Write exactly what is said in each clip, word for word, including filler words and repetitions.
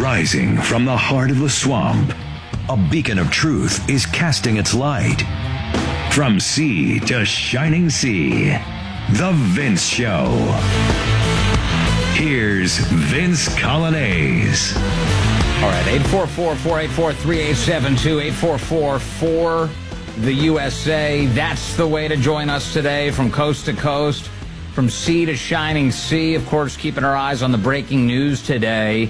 Rising from the heart of the swamp, a beacon of truth is casting its light. From sea to shining sea, The Vince Show. Here's Vince Coglianese. All right, eight four four, four eight four, three eight seven two, eight four four four, the U S A. That's the way to join us today from coast to coast, from sea to shining sea. Of course, keeping our eyes on the breaking news today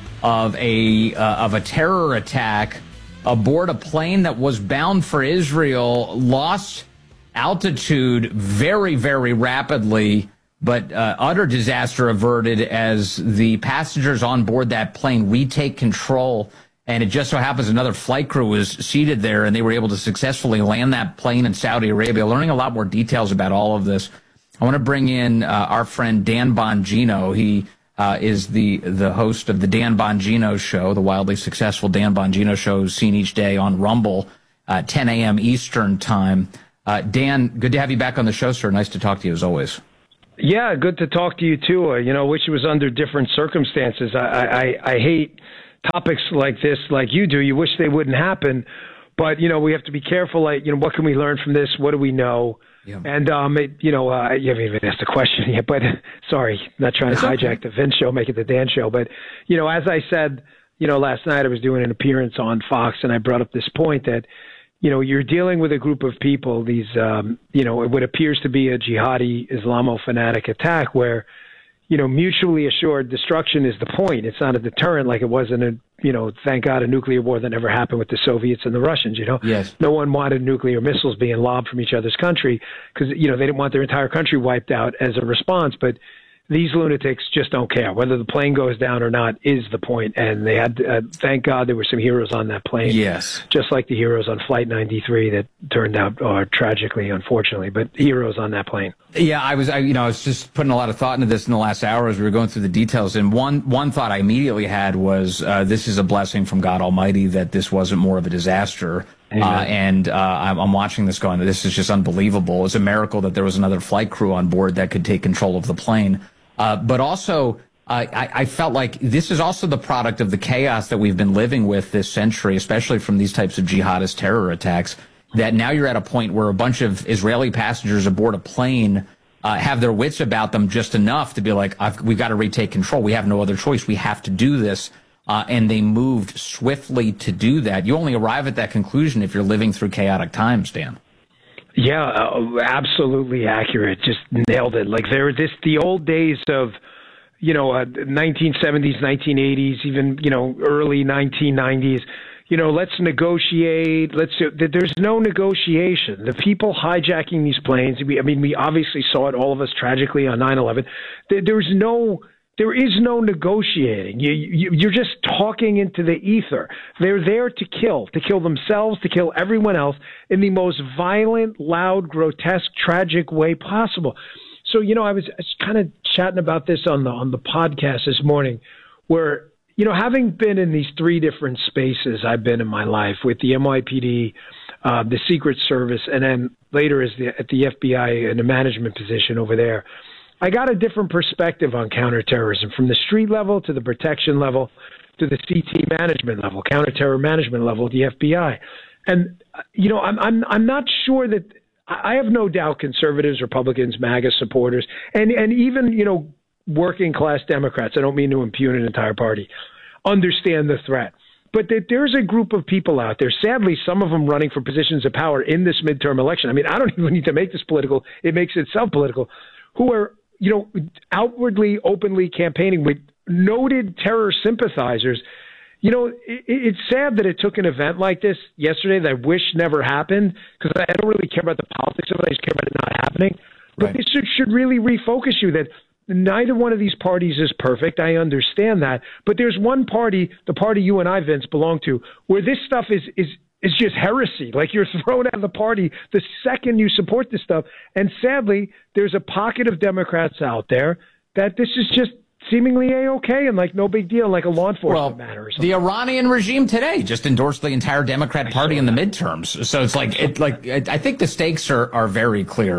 of a uh, of a terror attack aboard a plane that was bound for Israel, lost altitude very, very rapidly, but uh, utter disaster averted as the passengers on board that plane retake control. And it just so happens another flight crew was seated there, and they were able to successfully land that plane in Saudi Arabia. Learning a lot more details about all of this. I want to bring in uh, our friend Dan Bongino. He Uh, is the the host of the Dan Bongino Show, the wildly successful Dan Bongino Show, seen each day on Rumble, uh, ten a.m. Eastern time. Uh, Dan, good to have you back on the show, sir. Nice to talk to you as always. Yeah, good to talk to you too. Uh, you know, wish it was under different circumstances. I, I I hate topics like this, like you do. You wish they wouldn't happen, but you know, we have to be careful. Like, you know, what can we learn from this? What do we know? Yeah. And, um, it, you know, uh, you haven't even asked the question yet, but sorry, not trying it's to hijack okay. the Vince Show, make it the Dan Show. But, you know, as I said, you know, last night I was doing an appearance on Fox, and I brought up this point that, you know, you're dealing with a group of people, these, um, you know, what appears to be a jihadi Islamo-fanatic attack where, you know, mutually assured destruction is the point. It's not a deterrent like it was in a, you know, thank God, a nuclear war that never happened with the Soviets and the Russians, you know. Yes. No one wanted nuclear missiles being lobbed from each other's country because, you know, they didn't want their entire country wiped out as a response. But these lunatics just don't care. Whether the plane goes down or not is the point. And they had, uh, thank God there were some heroes on that plane. Yes. Just like the heroes on Flight ninety-three that turned out uh, tragically, unfortunately, but heroes on that plane. Yeah, I was, I, you know, I was just putting a lot of thought into this in the last hour as we were going through the details. And one, one thought I immediately had was, uh, this is a blessing from God Almighty that this wasn't more of a disaster. Uh, and uh, I'm, I'm watching this going, this is just unbelievable. It's a miracle that there was another flight crew on board that could take control of the plane. Uh, but also, uh, I, I felt like this is also the product of the chaos that we've been living with this century, especially from these types of jihadist terror attacks, that now you're at a point where a bunch of Israeli passengers aboard a plane uh, have their wits about them just enough to be like, I've, we've got to retake control. We have no other choice. We have to do this. Uh, and they moved swiftly to do that. You only arrive at that conclusion if you're living through chaotic times, Dan. Yeah, uh, absolutely accurate. Just nailed it. Like there, this the old days of, you know, uh, nineteen seventies, nineteen eighties, even you know, early nineteen nineties. You know, let's negotiate. Let's. There's no negotiation. The people hijacking these planes. We, I mean, we obviously saw it. All of us tragically on nine eleven. There, there's no. There is no negotiating. You, you, you're just talking into the ether. They're there to kill, to kill themselves, to kill everyone else in the most violent, loud, grotesque, tragic way possible. So, you know, I was, I was kind of chatting about this on the on the podcast this morning, where, you know, having been in these three different spaces I've been in my life with the N Y P D, uh, the Secret Service, and then later as the, at the F B I in a management position over there, I got a different perspective on counterterrorism from the street level to the protection level to the C T management level, counterterror management level, the F B I. And, you know, I'm, I'm, I'm not sure that I have no doubt conservatives, Republicans, MAGA supporters, and, and even, you know, working class Democrats, I don't mean to impugn an entire party, understand the threat. But that there's a group of people out there, sadly, some of them running for positions of power in this midterm election. I mean, I don't even need to make this political. It makes itself political, who are, you know, outwardly, openly campaigning with noted terror sympathizers. You know, it, it's sad that it took an event like this yesterday that I wish never happened, because I don't really care about the politics of it. I just care about it not happening. But right. This should, should really refocus you that neither one of these parties is perfect. I understand that. But there's one party, the party you and I, Vince, belong to, where this stuff is is is just heresy. Like, you're thrown out of the party the second you support this stuff. And sadly, there's a pocket of Democrats out there that this is just seemingly A-okay and like no big deal, like a law enforcement well, matter or something. The Iranian regime today just endorsed the entire Democrat Party in the midterms. So it's like, it, like I think the stakes are, are very clear.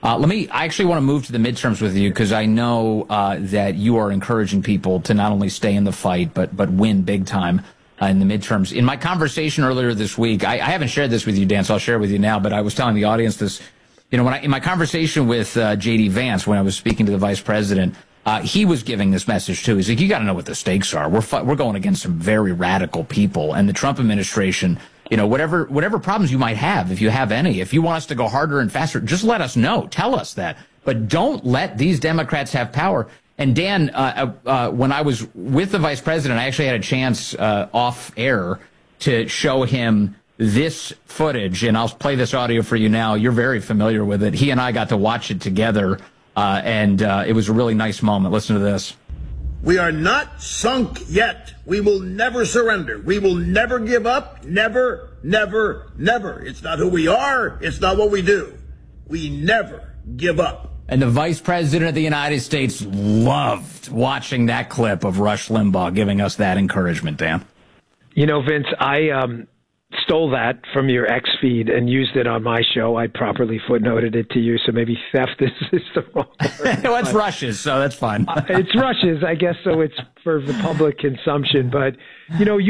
Uh, let me, I actually want to move to the midterms with you because I know uh, that you are encouraging people to not only stay in the fight, but but win big time uh, in the midterms. In my conversation earlier this week, I, I haven't shared this with you, Dan, so I'll share it with you now, but I was telling the audience this, you know, when I, in my conversation with uh, J D Vance, when I was speaking to the vice president, uh, he was giving this message too. He's like, you got to know what the stakes are. We're, fu- we're going against some very radical people, and the Trump administration, you know, whatever whatever problems you might have, if you have any, if you want us to go harder and faster, just let us know. Tell us that. But don't let these Democrats have power. And Dan, uh, uh, when I was with the vice president, I actually had a chance uh, off air to show him this footage, and I'll play this audio for you now. You're very familiar with it. He and I got to watch it together, uh, and uh, it was a really nice moment. Listen to this. We are not sunk yet. We will never surrender. We will never give up. Never, never, never. It's not who we are. It's not what we do. We never give up. And the vice president of the United States loved watching that clip of Rush Limbaugh giving us that encouragement, Dan. You know, Vince, I um, stole that from your X feed and used it on my show. I properly footnoted it to you, so maybe theft is, is the wrong word. Well, it's Rush's, so that's fine. uh, it's Rush's, I guess, so it's for the public consumption. But, you know, you